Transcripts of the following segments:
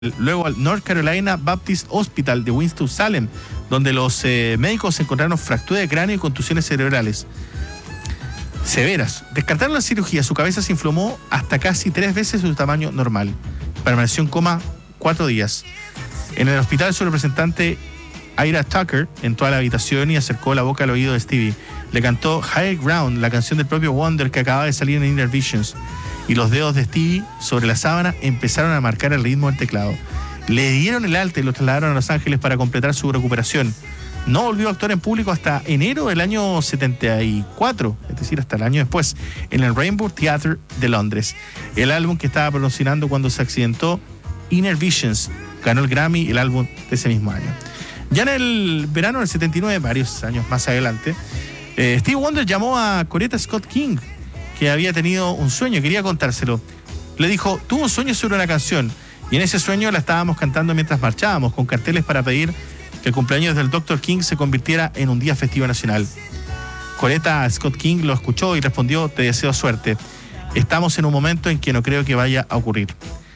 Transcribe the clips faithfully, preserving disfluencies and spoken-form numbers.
luego al North Carolina Baptist Hospital de Winston-Salem, donde los eh, médicos encontraron fractura de cráneo y contusiones cerebrales severas. Descartaron la cirugía, su cabeza se inflamó hasta casi tres veces su tamaño normal. Permaneció en coma cuatro días. En el hospital, su representante Ira Tucker entró a la habitación y acercó la boca al oído de Stevie. Le cantó High Ground, la canción del propio Wonder que acababa de salir en Inner Visions. Y los dedos de Stevie sobre la sábana empezaron a marcar el ritmo del teclado. Le dieron el alta y lo trasladaron a Los Ángeles para completar su recuperación. No volvió a actuar en público hasta enero del año setenta y cuatro, es decir, hasta el año después, en el Rainbow Theatre de Londres. El álbum que estaba promocionando cuando se accidentó, Inner Visions, ganó el Grammy, el álbum de ese mismo año. Ya en el verano del setenta y nueve, varios años más adelante, eh, Stevie Wonder llamó a Coretta Scott King, que había tenido un sueño, quería contárselo. Le dijo, tuvo un sueño sobre una canción, y en ese sueño la estábamos cantando mientras marchábamos, con carteles para pedir que el cumpleaños del doctor King se convirtiera en un día festivo nacional. Coretta Scott King lo escuchó y respondió, te deseo suerte. Estamos en un momento en que no creo que vaya a ocurrir.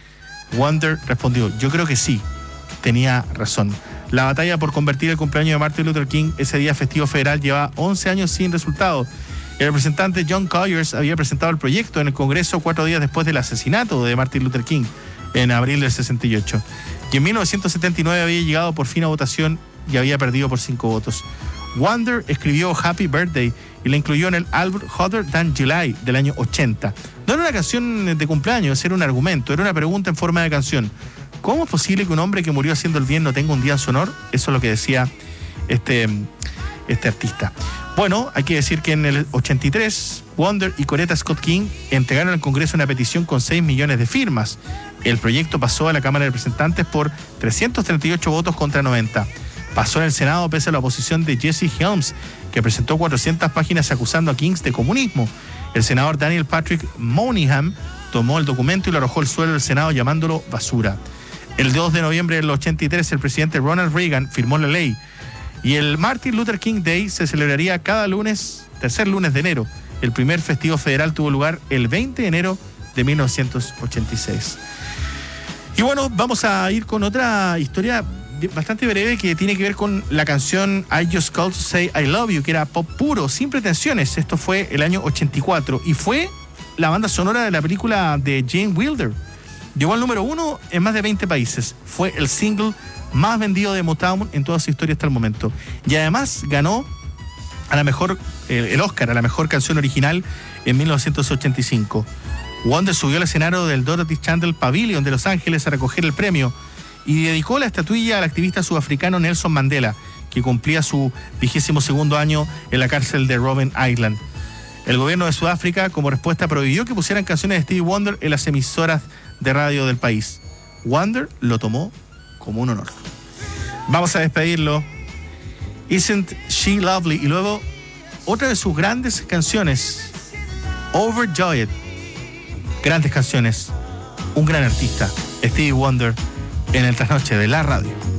Wonder respondió, yo creo que sí, tenía razón. La batalla por convertir el cumpleaños de Martin Luther King ese día festivo federal lleva once años sin resultado. El representante John Conyers había presentado el proyecto en el Congreso cuatro días después del asesinato de Martin Luther King, en abril del sesenta y ocho. Y en mil novecientos setenta y nueve había llegado por fin a votación y había perdido por cinco votos. Wonder escribió Happy Birthday y la incluyó en el álbum Hotter Than July del año ochenta. No era una canción de cumpleaños, era un argumento, era una pregunta en forma de canción. ¿Cómo es posible que un hombre que murió haciendo el bien no tenga un día en su honor? Eso es lo que decía este, este artista. Bueno, hay que decir que en el ochenta y tres, Wonder y Coretta Scott King entregaron al Congreso una petición con seis millones de firmas. El proyecto pasó a la Cámara de Representantes por trescientos treinta y ocho votos contra noventa. Pasó en el Senado pese a la oposición de Jesse Helms, que presentó cuatrocientas páginas acusando a King de comunismo. El senador Daniel Patrick Moynihan tomó el documento y lo arrojó al suelo del Senado llamándolo basura. El dos de noviembre del ochenta y tres, el presidente Ronald Reagan firmó la ley. Y el Martin Luther King Day se celebraría cada lunes, tercer lunes de enero. El primer festivo federal tuvo lugar el veinte de enero de mil novecientos ochenta y seis. Y bueno, vamos a ir con otra historia bastante breve que tiene que ver con la canción I Just Called to Say I Love You, que era pop puro, sin pretensiones. Esto fue el año ochenta y cuatro y fue la banda sonora de la película de Jane Wilder. Llegó al número uno en más de veinte países. Fue el single más vendido de Motown en toda su historia hasta el momento. Y además ganó a la mejor, eh, el Oscar a la mejor canción original en mil novecientos ochenta y cinco. Wonder subió al escenario del Dorothy Chandler Pavilion de Los Ángeles a recoger el premio y dedicó la estatuilla al activista sudafricano Nelson Mandela, que cumplía su vigésimo segundo año en la cárcel de Robben Island. El gobierno de Sudáfrica, como respuesta, prohibió que pusieran canciones de Stevie Wonder en las emisoras de radio del país. Wonder lo tomó como un honor. Vamos a despedirlo. Isn't She Lovely? Y luego otra de sus grandes canciones, Overjoyed. Grandes canciones. Un gran artista, Stevie Wonder, en el trasnoche de la radio.